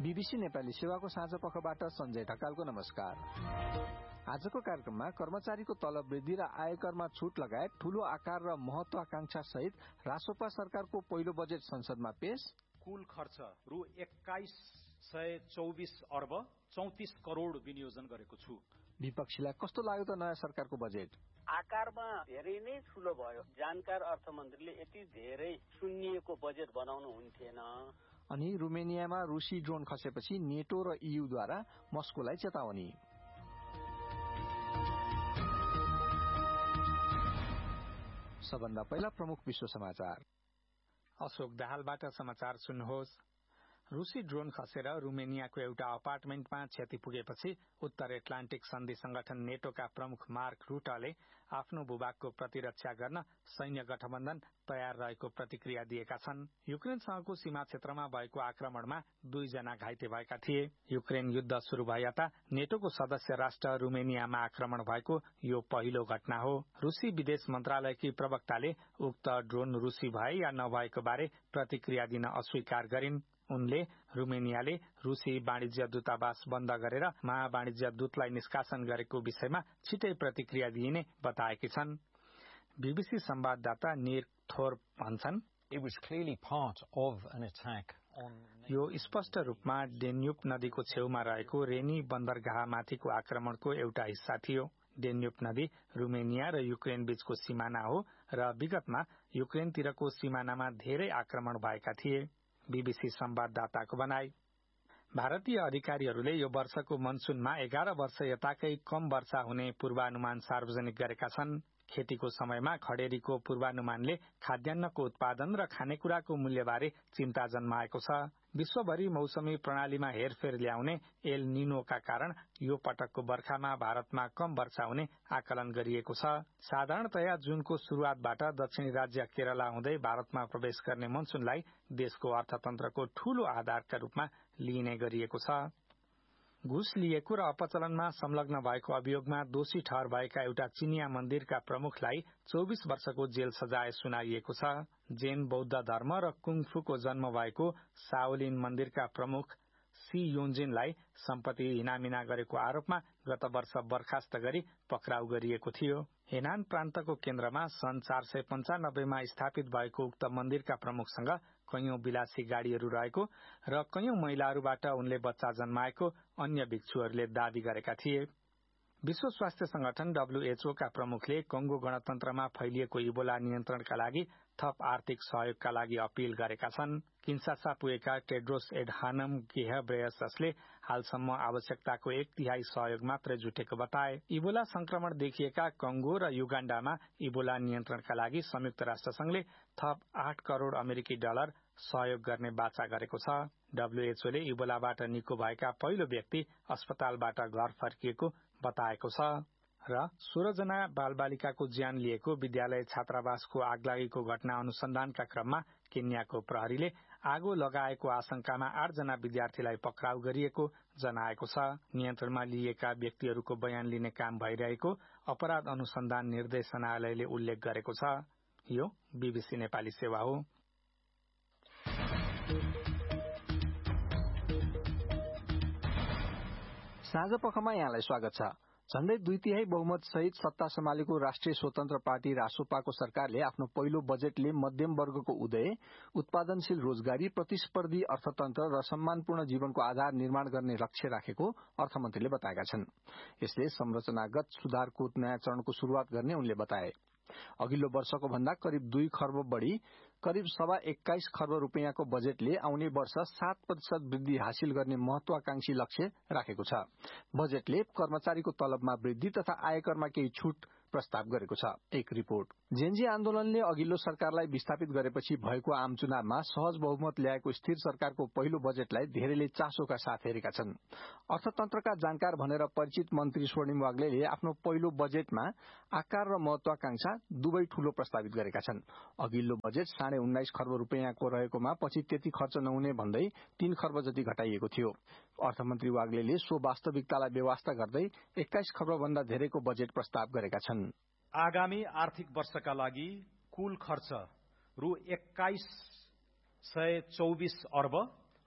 BBC Nepali सेवाको साँझ पखबाट सञ्जय ढकालको नमस्कार। आजको कार्यक्रममा कर्मचारीको तलब वृद्धि र आयकरमा छूट लगायत ठूलो आकार र महत्वाकांक्षा सहित रासोपा सरकारको पहिलो बजेट संसदमा पेश। कुल खर्च रु 2124 अर्ब 34 करोड़ विनियोजन गरेको छु। विपक्षीलाई कस्तो लाग्यो त नयाँ सरकारको बजेट? आकारमा धेरै नै ठूलो भयो। जानकार अर्थमन्त्रीले यति धेरै सुन्निएको बजेट बनाउनु हुन्थेन। अनि रुमेनियामा रुसी ड्रोन खसेपछि नेटो र ईयूद्वारा मस्कोलाई चेतावनी। सबभन्दा पहिला प्रमुख विश्व समाचार। अशोक दाहालबाट समाचार सुन्नुहोस्। रुसी ड्रोन खसेर रुमेनियाको एउटा अपार्टमेन्टमा क्षति पुगेपछि उत्तर एटलान्टिक सन्धि संगठन नेटोका प्रमुख मार्क रुटले आफ्नो भूभागको प्रतिरक्षा गर्न सैन्य गठबन्धन तयार रहेको प्रतिक्रिया दिएका छन्। युक्रेनसँगको सीमा क्षेत्रमा भएको आक्रमणमा 2 जना घाइते भएका थिए। युक्रेन युद्ध शुरू भए यता नेटोको सदस्य राष्ट्र रुमेनियामा आक्रमण भएको यो पहिलो घटना हो। रुसी विदेश मन्त्रालयकी प्रवक्ताले उक्त ड्रोन रुसी भए या नभएको बारे प्रतिक्रिया दिन अस्वीकार गरिन्। उनले रुमेनियाले रुसी वाणिज्य दूतावास बन्द गरेर महावाणिज्य दूतलाई निष्कासन गरेको विषयमा छिटै प्रतिक्रिया दिइने बताएकी छन्। बीबीसी संवाददाता निक थोर भन्छन्, यो स्पष्ट रूपमा डेन्युब नदीको छेउमा रहेको रेनी बन्दरगाहमाथिको आक्रमणको एउटा हिस्सा थियो। डेन्युब नदी रुमेनिया र युक्रेन बीचको सिमाना हो र विगतमा युक्रेनतिरको सिमानामा धेरै आक्रमण भएका थिए। बीबीसी संवाददाताको भनाई। भारतीय अधिकारीहरूले यो वर्षको मनसूनमा 11 वर्ष यताकै कम वर्षा हुने पूर्वानुमान सार्वजनिक गरेका छन्। खेतीको समयमा खडेरीको पूर्वानुमानले खाद्यान्नको उत्पादन र खानेकुराको मूल्यबारे चिन्ता जन्माएको छ। विश्वभरि मौसमी प्रणालीमा हेरफेर ल्याउने एल निनोका कारण यो पटकको बर्खामा भारतमा कम वर्षा हुने आकलन गरिएको छ। साधारणतया जुनको शुरूआतबाट दक्षिणी राज्य केरला हुँदै भारतमा प्रवेश गर्ने मनसूनलाई देशको अर्थतन्त्रको ठूलो आधारका रूपमा लिइने गरिएको छ। घुस लिएको र अपचलनमा संलग्न भएको अभियोगमा दोषी ठहर भएका एउटा चिनिया मन्दिरका प्रमुखलाई 24 वर्षको जेल सजाय सुनाइएको छ। जैन बौद्ध धर्म र कुङफूको जन्म भएको शाओलिन मन्दिरका प्रमुख सी योन्जिनलाई सम्पत्ति हिनामिना गरेको आरोपमा गत वर्ष बर्खास्त गरी पक्राउ गरिएको थियो। हेनान प्रान्तको केन्द्रमा सन् 495 मा स्थापित भएको उक्त मन्दिरका प्रमुखसँग कैयौं विलासी गाड़ीहरू रहेको र कैयौं महिलाहरूबाट उनले बच्चा जन्माएको अन्य भिक्षुहरूले दावी गरेका थिए। विश्व स्वास्थ्य संगठन WHO का प्रमुखले कंगो गणतन्त्रमा फैलिएको इबोला नियन्त्रणका लागि थप आर्थिक सहयोगका लागि अपील गरेका छन्। किन्सासा पुगेका टेड्रोस एडहानम घेब्रेयससले हालसम्म आवश्यकताको 1/3 सहयोग मात्रै जुटेको बताए। इबोला संक्रमण देखिएका कंगो र युगाण्डामा इबोला नियन्त्रणका लागि संयुक्त राष्ट्रसंघले थप 8 करोड़ अमेरिकी डलर सहयोग गर्ने बाचा गरेको छ। WHO ले इबोलाबाट निको भएका पहिलो व्यक्ति अस्पतालबाट घर फर्किएको बताएको छ र 16 जना बालबालिकाको ज्यान लिएको विद्यालय छात्रावासको आगलागीको घटना अनुसन्धानका क्रममा केन्याको प्रहरीले आगो लगाएको आशंकामा 8 जना विद्यार्थीलाई पक्राउ गरिएको जनाएको छ। नियन्त्रणमा लिएका व्यक्तिहरूको बयान लिने काम भइरहेको अपराध अनुसन्धान निर्देशनालयले उल्लेख गरेको छ। यो बीबीसी नेपाली सेवा हो। साँझ पखमा यहाँलाई स्वागत छ। झण्डै 2/3 बहुमत सहित सत्ता सम्हालेको राष्ट्रिय स्वतन्त्र पार्टी रासोपाको सरकारले आफ्नो पहिलो बजेटले मध्यम वर्गको उदय, उत्पादनशील रोजगारी, प्रतिस्पर्धी अर्थतन्त्र र सम्मानपूर्ण जीवनको आधार निर्माण गर्ने लक्ष्य राखेको अर्थमन्त्रीले बताएका छन्। यसले संरचनागत सुधारको नयाँ चरणको शुरूआत गर्ने उनले बताए। अघिल्लो वर्षको भन्दा करिब 2 खर्ब बढ़ी करिब 21 खर्ब रुपियाँको बजेटले आउने वर्ष 7% वृद्धि हासिल गर्ने महत्वाकांक्षी लक्ष्य राखेको छ। बजेटले कर्मचारीको तलबमा वृद्धि तथा आयकरमा केही छूट प्रस्ताव गरेको छ। एक रिपोर्ट। जेनजी आन्दोलनले अघिल्लो सरकारलाई विस्थापित गरेपछि भएको आम चुनावमा सहज बहुमत ल्याएको स्थिर सरकारको पहिलो बजेटलाई धेरैले चासोका साथ हेरेका छन्। अर्थतन्त्रका जानकार भनेर परिचित मन्त्री स्वर्णिम वाग्लेले आफ्नो पहिलो बजेटमा आकार र महत्वाकांक्षा दुवै ठूलो प्रस्तावित गरेका छन्। अघिल्लो बजेट 19.5 खर्ब रुपियाँको रहेकोमा पछि त्यति खर्च नहुने भन्दै 3 खर्ब जति घटाइएको थियो। अर्थमन्त्री वाग्लेले सो वास्तविकतालाई बेवास्ता गर्दै 21 खर्ब भन्दा धेरैको बजेट प्रस्ताव गरेका छन्। आगामी आर्थिक वर्षका लागि कुल खर्च रु 2124 अर्ब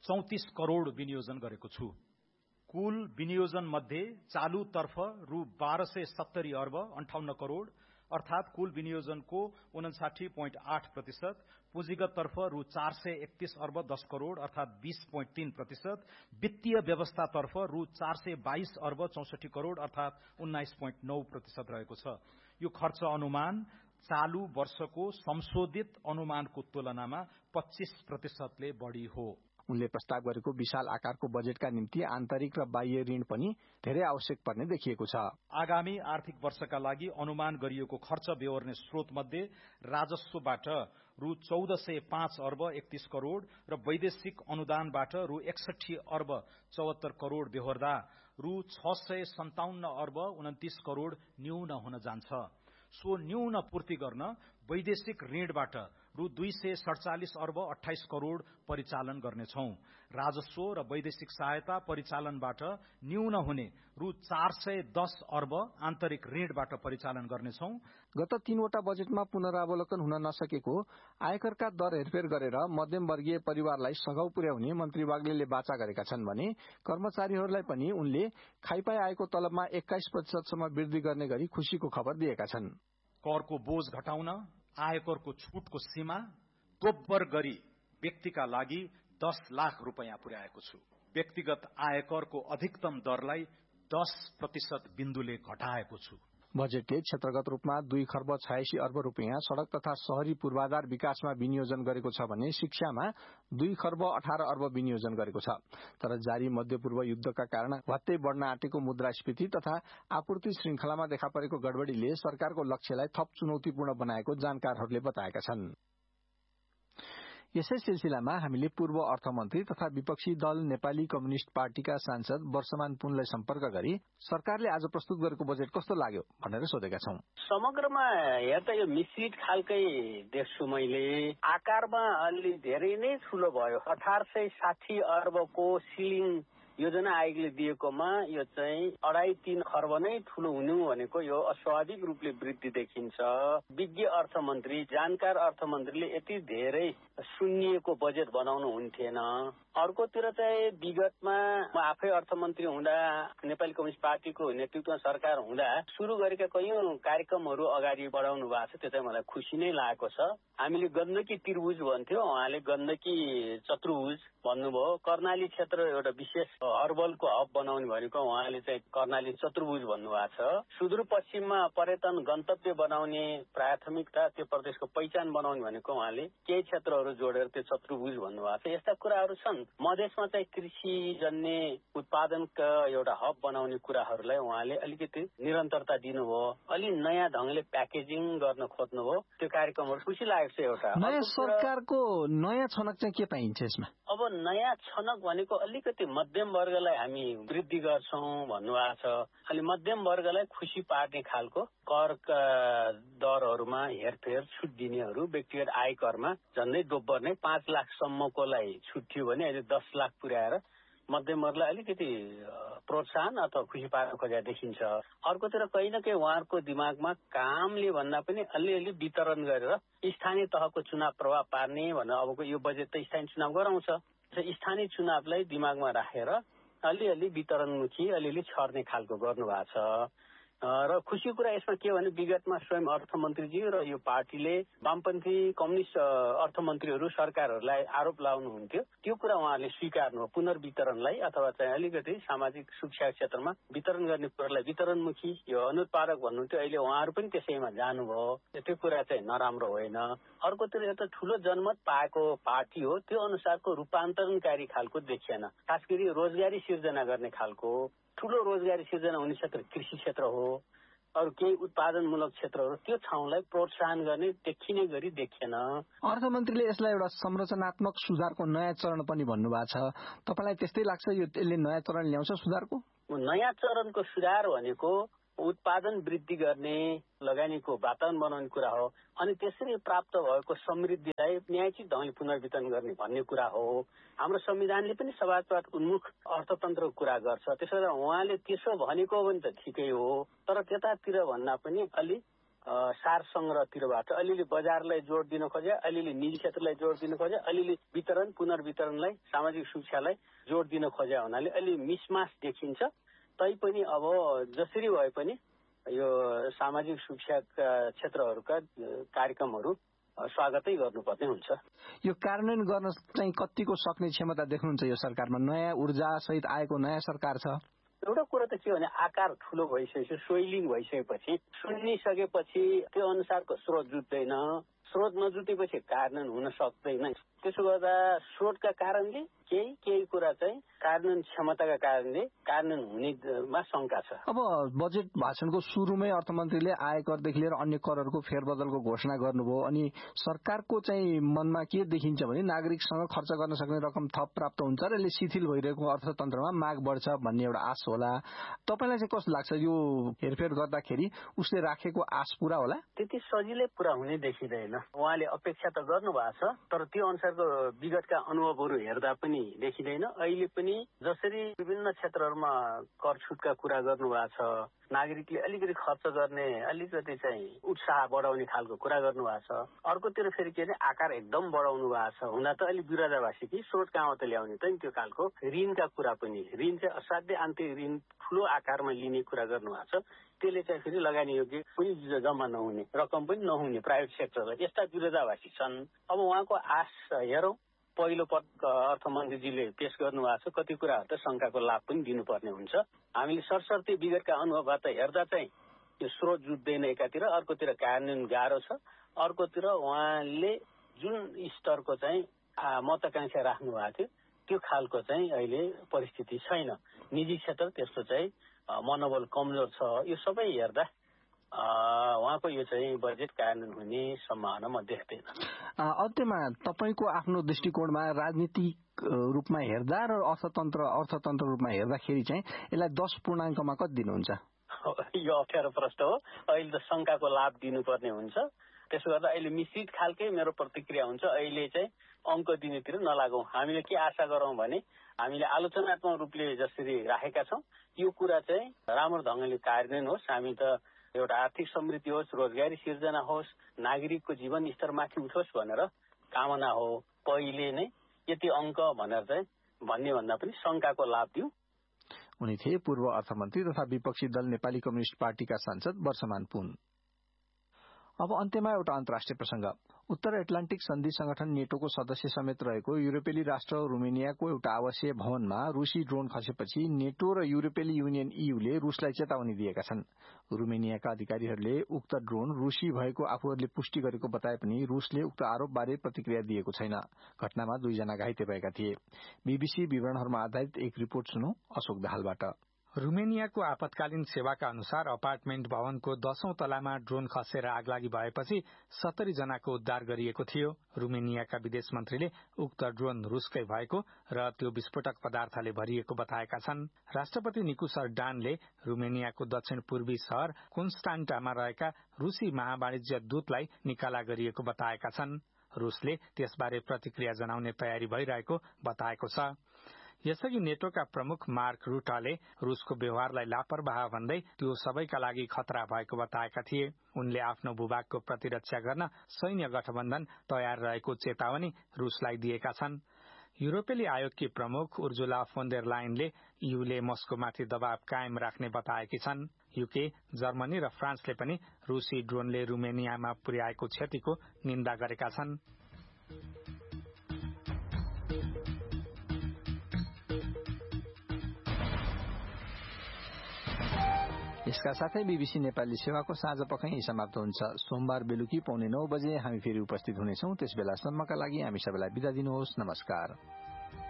34 करोड़ विनियोजन गरेको छु। कुल विनियोजन मध्ये चालुतर्फ रु 1270 अर्ब 58 करोड़ अर्थात कुल विनियोजनको 59.8%, पुँजीगततर्फ रु 431 अर्ब 10 करोड़ अर्थात 20.3%, वित्तीय व्यवस्थातर्फ रु 422 अर्ब 64 करोड़ अर्थात 19.9% रहेको छ। यो खर्च अनुमान चालू वर्षको संशोधित अनुमानको तुलनामा 25%ले बढी हो। उनले प्रस्ताव गरेको विशाल आकारको बजेटका निम्ति आन्तरिक र बाह्य ऋण पनि धेरै आवश्यक पर्ने देखिएको छ। आगामी आर्थिक वर्षका लागि अनुमान गरिएको खर्च बेहोर्ने स्रोत मध्ये राजस्वबाट रु 1405 अर्ब 31 करोड़ र वैदेशिक अनुदानबाट रु 61 अर्ब 74 करोड़ बेहोर्दा रु 657 अर्ब 29 करोड़ न्यून हुन जान्छ। सो न्यून पूर्ति गर्न वैदेशिक ऋणबाट रु 247 अर्ब 28 करोड़ परिचालन गर्नेछौं। राजस्व र वैदेशिक सहायता परिचालनबाट न्यून हुने रु 410 अर्ब आन्तरिक ऋणबाट परिचालन गर्नेछौं। गत 3 वटा बजेटमा पुनरावलोकन हुन नसकेको आयकरका दर हेरफेर गरेर मध्यमवर्गीय परिवारलाई सघाउ पुर्याउने मन्त्री वाग्लेले वाचा गरेका छन् भने कर्मचारीहरूलाई पनि उनले खाइपाई आएको तलबमा 21% सम्म वृद्धि गर्ने गरी खुशीको खबर दिएका छन्। करको बोझ घटाउन आयकरको छुटको सीमा दोब्बर गरी व्यक्तिका लागि 10 लाख रुपैयाँ पुर्याएको छु। व्यक्तिगत आयकरको अधिकतम दरलाई 10% बिन्दुले घटाएको छु। बजेटले क्षेत्रगत रूपमा 2 खर्ब 86 अर्ब रुपैयाँ सड़क तथा शहरी पूर्वाधार विकासमा विनियोजन गरेको छ भने शिक्षामा 2 खर्ब 18 अर्ब विनियोजन गरेको छ। तर जारी मध्यपूर्व युद्धका कारण भत्तै बढ्न आँटेको मुद्रास्फीति तथा आपूर्ति श्रृंखलामा देखा परेको गडबडीले सरकारको लक्ष्यलाई थप चुनौतीपूर्ण बनाएको जानकारहरूले बताएका छन्। यसै सिलसिलामा हामीले पूर्व अर्थमन्त्री तथा विपक्षी दल नेपाली कम्युनिष्ट पार्टीका सांसद वर्षमान पुनलाई सम्पर्क गरी सरकारले आज प्रस्तुत गरेको बजेट कस्तो लाग्यो भनेर सोधेका छौं। समग्रमा हेर्दा यो मिश्रित खालकै देख्छु मैले। आकारमा अलि धेरै नै ठूलो भयो। 1860 अर्बको सिलिङ योजना आयोगले दिएकोमा यो चाहिँ 2.5-3 खर्ब नै ठूलो हुनु भनेको यो अस्वाभाविक रूपले वृद्धि देखिन्छ। विज्ञ अर्थमन्त्री जानकार अर्थमन्त्रीले यति धेरै सुन्निएको बजेट बनाउनु हुन्थेन। अर्कोतिर चाहिँ विगतमा म आफै अर्थमन्त्री हुँदा नेपाली कम्युनिस्ट पार्टीको नेतृत्वमा सरकार हुँदा सुरु गरेका कयौं कार्यक्रमहरू अगाडि बढाउनु भएको छ। त्यो चाहिँ मलाई खुसी नै लागेको छ। हामीले गण्डकी त्रिभुज भन्थ्यो, उहाँले गण्डकी चतुर्भुज भन्नुभयो। कर्णाली क्षेत्र एउटा विशेष हर्बलको हब बनाउने भनेको उहाँले चाहिँ कर्णाली चतुर्भुज भन्नुभएको छ। सुदूरपश्चिममा पर्यटन गन्तव्य बनाउने प्राथमिकता त्यो प्रदेशको पहिचान बनाउने भनेको उहाँले केही क्षेत्रहरू जोडेर त्यो चतुर्भुज भन्नुभएको छ। यस्ता कुराहरू छन्। मधेसमा चाहिँ कृषि जन्य उत्पादनका एउटा हब बनाउने कुराहरूलाई उहाँले अलिकति निरन्तरता दिनुभयो। अलि नयाँ ढंगले प्याकेजिङ गर्न खोज्नुभयो। त्यो कार्यक्रमहरू खुसी लागेको छ। एउटा नयाँ सरकारको नयाँ छनक चाहिँ के पाइन्छ यसमा? अब नयाँ छनक भनेको अलिकति मध्यम वर्गलाई हामी वृद्धि गर्छौं भन्नुभएको छ। अलि मध्यम वर्गलाई खुसी पार्ने खालको करका दरहरूमा हेरफेर छुट दिनेहरू व्यक्तिगत आयकरमा झन्डै दोब्बर नै 5 लाखसम्मकोलाई छुट थियो भने अहिले 10 लाख पुर्याएर मध्यम वर्गलाई अलिकति प्रोत्साहन अथवा खुसी पार्न खोजेको देखिन्छ। अर्कोतिर कहीँ न कहीँ उहाँहरूको दिमागमा कामले भन्दा पनि अलिअलि वितरण गरेर स्थानीय तहको चुनाव प्रभाव पार्ने भनेर अबको यो बजेट त स्थानीय चुनाव गराउँछ। स्थानीय चुनावलाई दिमागमा राखेर अलिअलि वितरणमुखी अलिअलि छर्ने खालको गर्नुभएको छ। र खुसीको कुरा यसमा के भने विगतमा स्वयं अर्थमन्त्रीजी र यो पार्टीले वामपन्थी कम्युनिस्ट अर्थमन्त्रीहरू सरकारहरूलाई आरोप लगाउनुहुन्थ्यो। त्यो कुरा उहाँहरूले स्वीकार्नु पुनर्वितरणलाई अथवा चाहिँ अलिकति सामाजिक सुरक्षा क्षेत्रमा वितरण गर्ने कुरालाई वितरणमुखी यो अनुत्पादक भन्नुहुन्थ्यो। अहिले उहाँहरू पनि त्यसैमा जानुभयो। त्यो कुरा चाहिँ नराम्रो होइन। अर्कोतिर एउटा ठूलो जनमत पाएको पार्टी हो। त्यो अनुसारको रूपान्तरणकारी खालको देखिएन। खास गरी रोजगारी सिर्जना गर्ने खालको ठूलो रोजगारी सिर्जना हुने क्षेत्र कृषि क्षेत्र हो। अरू केही उत्पादनमूलक क्षेत्रहरू त्यो ठाउँलाई प्रोत्साहन गर्ने देखिने गरी देखिएन। अर्थमन्त्रीले यसलाई एउटा संरचनात्मक सुधारको नयाँ चरण पनि भन्नुभएको छ। तपाईलाई त्यस्तै लाग्छ यो यसले नयाँ चरण ल्याउँछ सुधारको? नयाँ चरणको सुधार भनेको उत्पादन वृद्धि गर्ने लगानीको वातावरण बनाउने कुरा हो। अनि त्यसरी प्राप्त भएको समृद्धिलाई न्यायिक ढंगले पुनर्वितरण गर्ने भन्ने कुरा हो। हाम्रो संविधानले पनि समाजवाद उन्मुख अर्थतन्त्रको कुरा गर्छ। त्यसैले उहाँले त्यसो भनेको पनि त ठिकै हो। तर त्यतातिर भन्दा पनि अलि सार संग्रहतिरबाट अलिअलि बजारलाई जोड दिन खोजे, अलिअलि निजी क्षेत्रलाई जोड दिन खोजे, अलिअलि वितरण पुनर्वितरणलाई सामाजिक सुरक्षालाई जोड दिन खोजे हुनाले अलि मिसमास देखिन्छ। तैपनि अब जसरी भए पनि यो सामाजिक सुरक्षा क्षेत्रहरूका कार्यक्रमहरू स्वागतै गर्नुपर्ने हुन्छ। यो कार्यान्वयन गर्न चाहिँ कतिको सक्ने क्षमता देख्नुहुन्छ यो सरकारमा? नयाँ ऊर्जा सहित आएको नयाँ सरकार छ। एउटा कुरा त के भने आकार ठुलो भइसकेपछि, सोइलिङ भइसकेपछि, सुनिसकेपछि त्यो अनुसारको स्रोत जुट्दैन, स्रोत नजुटेपछि कार्यान्वयन हुन सक्दैन। त्यसो गर्दा स्रोतका कारणले केही कुरा चाहिँ कार्यान्वयन क्षमताका कारणले कार्यान्वयन हुनेमा शंका छ। अब बजेट भाषणको सुरुमै अर्थमन्त्रीले आयकरदेखि लिएर अन्य करहरूको फेरबदलको घोषणा गर्नुभयो। अनि सरकारको चाहिँ मनमा के देखिन्छ भने नागरिकसँग खर्च गर्न सक्ने रकम थप प्राप्त हुन्छ र यसले शिथिल भइरहेको अर्थतन्त्रमा माग बढ्छ भन्ने एउटा आश होला। तपाईलाई चाहिँ कस्तो लाग्छ यो हेरफेर गर्दाखेरि उसले राखेको आश पूरा होला? त्यति सजिलै पूरा हुने देखिँदैन। उहाँले अपेक्षा त गर्नुभएको छ, तर त्यो अनुसारको विगतका अनुभवहरू हेर्दा पनि देखिँदैन। अहिले पनि जसरी विभिन्न क्षेत्रहरूमा कर छुटका कुरा गर्नुभएको छ, नागरिकले अलिकति खर्च गर्ने अलिकति चाहिँ उत्साह बढाउने खालको कुरा गर्नुभएको छ। अर्कोतिर फेरि के भने आकार एकदम बढाउनु भएको छ। हुँदा त अलिक विरोधाभासी कि स्रोत कहाँ त ल्याउने त नि त्यो खालको ऋणका कुरा पनि, ऋण चाहिँ असाध्यै आन्तरिक ऋण ठुलो आकारमा लिने कुरा गर्नुभएको छ। त्यसले चाहिँ फेरि लगानी योग्य पनि जम्मा नहुने, रकम पनि नहुने प्राइभेट सेक्टरलाई, यस्ता विरोधाभासी छन्। अब उहाँको आश हेरौँ। पहिलो पटक अर्थमन्त्रीजीले पेश गर्नुभएको छ, कति कुराहरू त शंकाको लाभ पनि दिनुपर्ने हुन्छ। हामीले सरसर्ती विगतका अनुभवबाट हेर्दा चाहिँ यो स्रोत जुट्दैन एकातिर, अर्कोतिर कार्यान्वयन गाह्रो छ, अर्कोतिर उहाँले जुन स्तरको चाहिँ महत्वाकांक्षा राख्नु भएको थियो त्यो खालको चाहिँ अहिले परिस्थिति छैन। निजी क्षेत्र त्यस्तो चाहिँ मनोबल कमजोर छ। यो सबै हेर्दा उहाँको यो चाहिँ बजेट कार्यान्वयन हुने सम्भावना म देख्दैन। अन्त्यमा तपाईँको आफ्नो दृष्टिकोणमा राजनीतिक रूपमा हेर्दा र अर्थतन्त्र रूपमा हेर्दाखेरि चाहिँ यसलाई 10 पूर्णाङ्कमा कति दिनुहुन्छ? यो अप्ठ्यारो प्रश्न हो। अहिले त शंकाको लाभ दिनुपर्ने हुन्छ। त्यसो गर्दा अहिले मिश्रित खालकै मेरो प्रतिक्रिया हुन्छ। अहिले चाहिँ अङ्क दिनेतिर नलागौँ। हामीले के आशा गरौँ भने हामीले आलोचनात्मक रूपले जसरी राखेका छौँ यो कुरा चाहिँ राम्रो ढङ्गले कार्यान्वयन होस्। हामी त एउटा आर्थिक समृद्धि होस्, रोजगारी सिर्जना होस्, नागरिकको जीवन स्तर माथि उठोस् भनेर कामना हो। पहिले नै यति अङ्क भनेर चाहिँ भन्ने भन्दा पनि शंकाको लाभ दिउँ। उनी थिए पूर्व अर्थमन्त्री तथा विपक्षी दल नेपाली कम्युनिष्ट पार्टीका सांसद वर्षमान पुन। अब अन्त्यमा एउटा अन्तर्राष्ट्रिय प्रसंग। उत्तर एटलान्टिक सन्धि संगठन नेटोको सदस्य समेत रहेको युरोपेली राष्ट्र रुमेनियाको एउटा आवासीय भवनमा रूसी ड्रोन खसेपछि नेटो र युरोपेली युनियन ईयूले रूसलाई चेतावनी दिएका छन्। रुमेनियाका अधिकारीहरूले उक्त ड्रोन रूसी भएको आफूहरूले पुष्टि गरेको बताए पनि रूसले उक्त आरोपबारे प्रतिक्रिया दिएको छैन। घटनामा 2 जना घाइते भएका थिए। बीबीसी विवरणहरूमा आधारित एक रिपोर्ट सुनौ अशोक दाहालबाट। रुमेनियाको आपतकालीन सेवाका अनुसार अपार्टमेन्ट भवनको 10औं तलामा ड्रोन खसेर आगलागी भएपछि 70 जनाको उद्धार गरिएको थियो। रुमेनियाका विदेश मन्त्रीले उक्त ड्रोन रूसकै भएको र त्यो विस्फोटक पदार्थले भरिएको बताएका छन्। राष्ट्रपति निकुसर डानले रुमेनियाको दक्षिण पूर्वी शहर कोन्स्टान्टामा रहेका रूसी महावाणिज्य दूतलाई निकाला गरिएको बताएका छन्। रूसले त्यसबारे प्रतिक्रिया जनाउने तयारी भइरहेको बताएको छ। यसअघि नेटोका प्रमुख मार्क रुटाले रूसको व्यवहारलाई लापरवाह भन्दै त्यो सबैका लागि खतरा भएको बताएका थिए। उनले आफ्नो भूभागको प्रतिरक्षा गर्न सैन्य गठबन्धन तयार रहेको चेतावनी रूसलाई दिएका छन्। युरोपेली आयोगकी प्रमुख उर्जुला फोन डेर लायनले ईयूले मस्कोमाथि दबाव कायम राख्ने बताएकी छन्। यूके, जर्मनी र फ्रान्सले पनि रूसी ड्रोनले रुमेनियामा पुर्याएको क्षतिको निन्दा गरेका छन्। यसका साथै बीबीसी नेपाली सेवाको साँझ पख यही समाप्त हुन्छ। सोमबार बेलुकी 9:15 बजे हामी फेरि उपस्थित हुनेछौं। त्यसबेलासम्मका लागि हामी सबैलाई बिदा दिनुहोस्। नमस्कार।